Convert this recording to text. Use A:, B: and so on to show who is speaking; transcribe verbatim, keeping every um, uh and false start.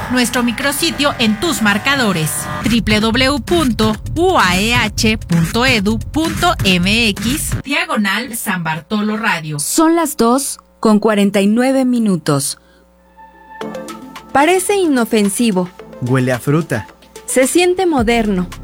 A: nuestro micrositio en tus marcadores doble u doble u doble u punto u a e h punto e d u punto m x diagonal San Bartolo Radio.
B: Son las dos con cuarenta y nueve minutos.
C: Parece inofensivo.
D: Huele a fruta.
C: Se siente moderno.